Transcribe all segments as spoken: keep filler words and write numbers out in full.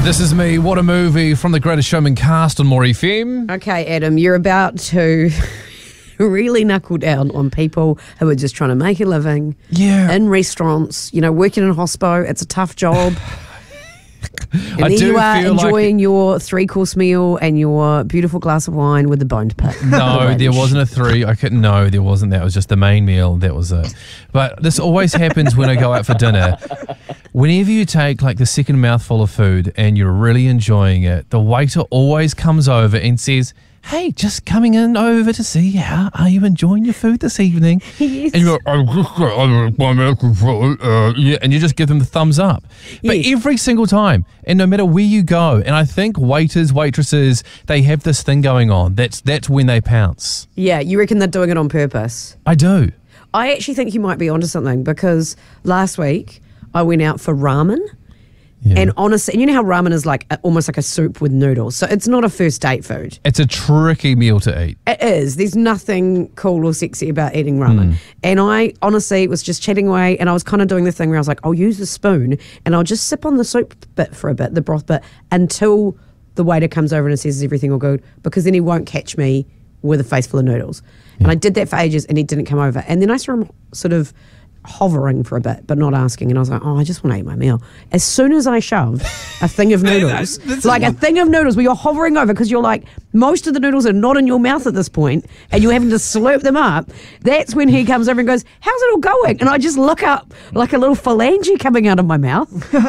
This is me. What a movie from the Greatest Showman cast on More F M. Okay, Adam, you're about to really knuckle down on people who are just trying to make a living. Yeah. In restaurants, you know, working in a hospo. It's a tough job. And I there do you are feel enjoying like your three-course meal and your beautiful glass of wine with the bone to pick. No, there wasn't a three. I couldn't. No, there wasn't. That It was just the main meal. That was it. But this always happens when I go out for dinner. Whenever you take like the second mouthful of food and you're really enjoying it, the waiter always comes over and says, "Hey, just coming in over to see how are you enjoying your food this evening?" Yes. And you're like, uh, yeah, and you just give them the thumbs up. But Yes. every single time, and no matter where you go, and I think waiters, waitresses, they have this thing going on. That's that's when they pounce. Yeah, you reckon they're doing it on purpose? I do. I actually think you might be onto something because last week I went out for ramen. Yeah. And honestly, and you know how ramen is like a, almost like a soup with noodles. So it's not a first date food. It's a tricky meal to eat. It is. There's nothing cool or sexy about eating ramen. Mm. And I honestly was just chatting away and I was kind of doing the thing where I was like, I'll use the spoon and I'll just sip on the soup bit for a bit, the broth bit, until the waiter comes over and says, "Is everything all good?" Because then he won't catch me with a face full of noodles. Yeah. And I did that for ages and he didn't come over. And then I saw him sort of hovering for a bit but not asking, and I was like, oh, I just want to eat my meal. As soon as I shoved a thing of noodles, like a thing of noodles where you're hovering over because you're like, most of the noodles are not in your mouth at this point and you're having to slurp them up, that's when he comes over and goes, "How's it all going?" And I just look up like a little phalange coming out of my mouth.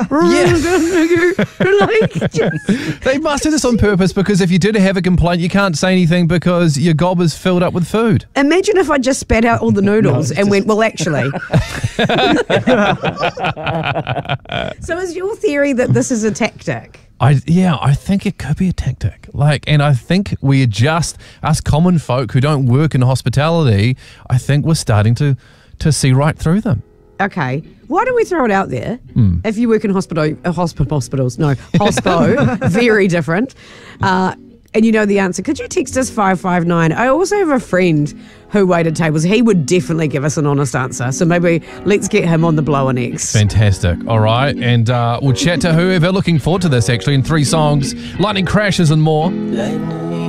Like, just, They must do this on purpose because if you did have a complaint, you can't say anything because your gob is filled up with food. imagine if I just spat out all the noodles No, and just- went, well, actually. So is your theory that this is a tactic? I yeah, I think it could be a tactic. Like, and I think we are just us common folk who don't work in hospitality. I think we're starting to to see right through them. Okay, why don't we throw it out there? Mm. If you work in hospital, uh, hosp- hospitals, no, hospo, very different. Uh, and you know the answer. Could you text us five five nine? I also have a friend who waited tables. He would definitely give us an honest answer. So maybe let's get him on the blower next. Fantastic. All right, and uh, we'll chat to whoever. Looking forward to this actually in three songs, lightning crashes and more.